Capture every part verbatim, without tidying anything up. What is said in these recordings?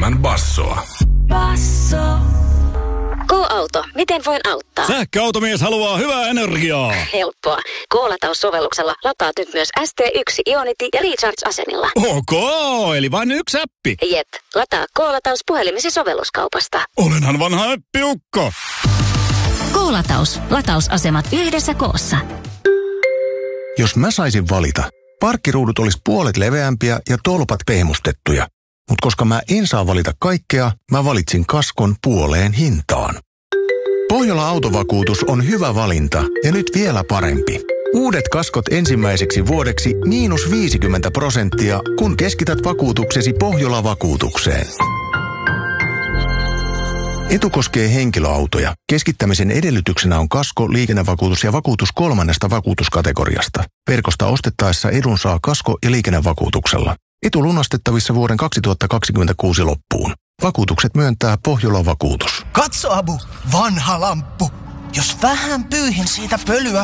ilman bassoa. Basso. K-auto. Miten voin auttaa? Sähköautomies haluaa hyvää energiaa. Helppoa. K-lataussovelluksella lataat nyt myös S T yksi Ionity ja Recharge-asemilla. Ok, eli vain yksi appi. Jep. Lataa K-lataus puhelimesi sovelluskaupasta. Olenhan vanha äppiukko. K-lataus. Latausasemat yhdessä koossa. Jos mä saisin valita, parkkiruudut olisi puolet leveämpiä ja tolpat pehmustettuja. Mutta koska mä en saa valita kaikkea, mä valitsin kaskon puoleen hintaan. Pohjola Autovakuutus on hyvä valinta ja nyt vielä parempi. Uudet kaskot ensimmäiseksi vuodeksi miinus viisikymmentä prosenttia, kun keskität vakuutuksesi Pohjola-vakuutukseen. Etu koskee henkilöautoja. Keskittämisen edellytyksenä on kasko, liikennevakuutus ja vakuutus kolmannesta vakuutuskategoriasta. Verkosta ostettaessa edun saa kasko- ja liikennevakuutuksella. Etu lunastettavissa vuoden kaksituhattakaksikymmentäkuusi loppuun. Vakuutukset myöntää Pohjola-vakuutus. Katso, Abu, vanha lamppu. Jos vähän pyyhin siitä pölyä...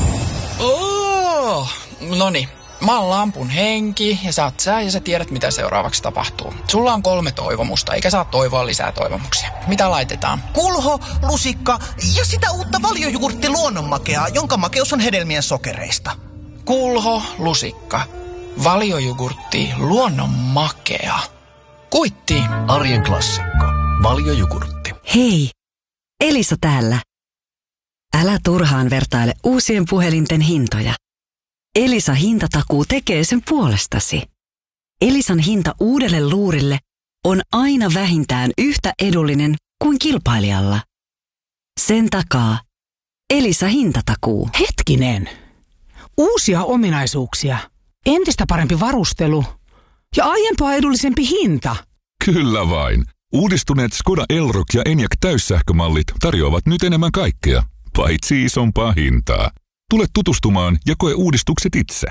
Oh, noni. Mä oon lampun henki ja sä oot sä ja sä tiedät mitä seuraavaksi tapahtuu. Sulla on kolme toivomusta, eikä saa toivoa lisää toivomuksia. Mitä laitetaan? Kulho, lusikka ja sitä uutta valiojugurtti luonnonmakeaa, jonka makeus on hedelmien sokereista. Kulho, lusikka, valiojugurtti, luonnonmakea. Kuitti. Arjen klassikko. Valiojugurtti. Hei, Elisa täällä. Älä turhaan vertaile uusien puhelinten hintoja. Elisa hintatakuu tekee sen puolestasi. Elisan hinta uudelle luurille on aina vähintään yhtä edullinen kuin kilpailijalla. Sen takaa Elisa hintatakuu. Hetkinen. Uusia ominaisuuksia, entistä parempi varustelu ja aiempaa edullisempi hinta. Kyllä vain. Uudistuneet Skoda Elroq ja Enyaq täyssähkömallit tarjoavat nyt enemmän kaikkea, paitsi isompaa hintaa. Tule tutustumaan ja koe uudistukset itse.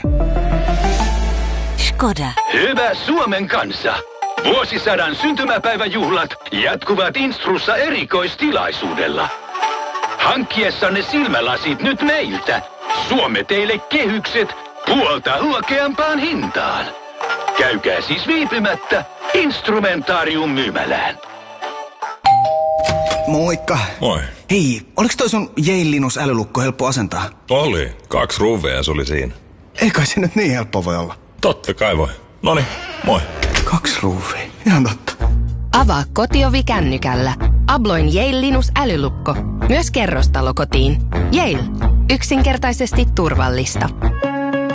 Skoda. Hyvä Suomen kansa. Vuosisadan syntymäpäiväjuhlat jatkuvat Instrussa erikoistilaisuudella. Hankkiessanne silmälasit nyt meiltä. Suomme teille kehykset puolta huokeampaan hintaan. Käykää siis viipymättä Instrumentaarium myymälään. Moikka. Moi. Hei, oliks toi sun Yale Linus älylukko helppo asentaa? Oli. Kaksi ruuvea se oli siinä. Ei kai se nyt niin helppo voi olla. Totta kai voi. Noniin, moi. Kaksi ruuvea. Ihan totta. Avaa kotiovi kännykällä. Abloin Yale Linus älylukko. Myös kerrostalokotiin. Yale. Yksinkertaisesti turvallista.